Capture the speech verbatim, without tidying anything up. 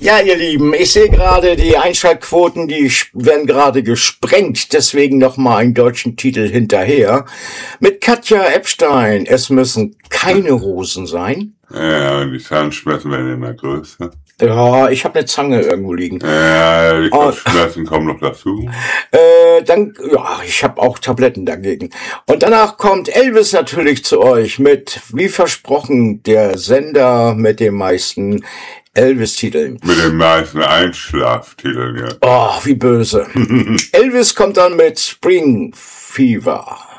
Ja, ihr Lieben, ich sehe gerade, die Einschaltquoten, die werden gerade gesprengt. Deswegen nochmal einen deutschen Titel hinterher. Mit Katja Epstein. Es müssen keine Rosen sein. Ja, und die Zahnschmerzen werden immer größer. Ja, ich habe eine Zange irgendwo liegen. Ja, die Kopfschmerzen kommen noch dazu. Äh, dann, ja, ich habe auch Tabletten dagegen. Und danach kommt Elvis natürlich zu euch mit, wie versprochen, der Sender mit den meisten Elvis-Titeln. Mit den meisten Einschlaftiteln, ja. Oh, wie böse. Elvis kommt dann mit Spring Fever.